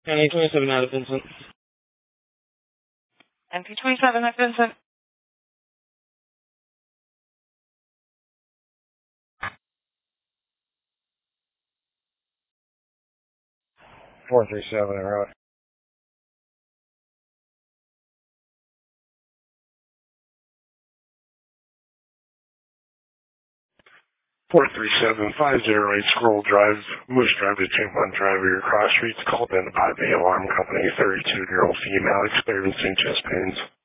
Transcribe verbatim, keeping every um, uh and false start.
County twenty-seven out of Vincent. M P twenty-seven at Vincent. four three seven en route. four three seven five zero eight Scroll Drive, Moose Drive to take one driver, your cross streets called in by the alarm company, thirty-two-year-old female experiencing chest pains.